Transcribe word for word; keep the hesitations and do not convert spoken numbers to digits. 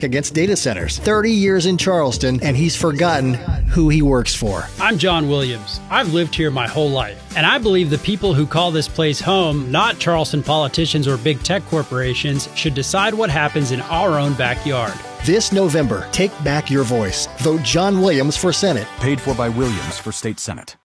against data centers. thirty years in Charleston, and he's forgotten who he works for. I'm John Williams. I've lived here my whole life, and I believe the people who call this place home, not Charleston politicians or big tech corporations, should decide what happens in our own backyard. This November, take back your voice. Vote John Williams for Senate. Paid for by Williams for State Senate.